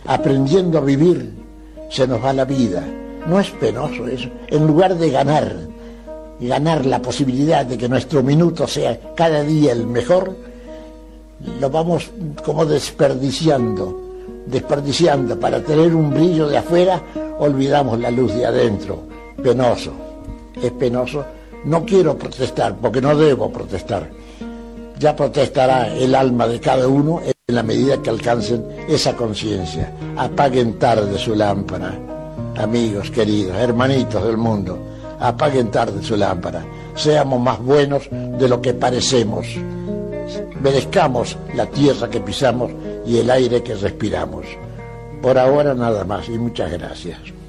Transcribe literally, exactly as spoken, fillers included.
aprendiendo a vivir, se nos va la vida. No es penoso eso. En lugar de ganar, ganar la posibilidad de que nuestro minuto sea cada día el mejor, lo vamos como desperdiciando, desperdiciando para tener un brillo de afuera, olvidamos la luz de adentro. Penoso, es penoso. No quiero protestar, porque no debo protestar. Ya protestará el alma de cada uno en la medida que alcancen esa conciencia. Apaguen tarde su lámpara, amigos queridos, hermanitos del mundo. Apaguen tarde su lámpara. Seamos más buenos de lo que parecemos. Merezcamos la tierra que pisamos y el aire que respiramos. Por ahora nada más y muchas gracias.